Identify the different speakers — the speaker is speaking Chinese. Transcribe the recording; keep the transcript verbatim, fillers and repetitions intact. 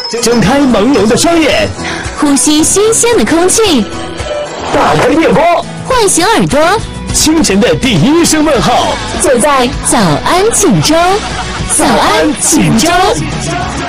Speaker 1: 睁开朦胧的双眼，
Speaker 2: 呼吸新鲜的空气，
Speaker 1: 打开电波，
Speaker 2: 唤醒耳朵，
Speaker 1: 清晨的第一声问候，
Speaker 2: 就在早安锦州，早安锦州。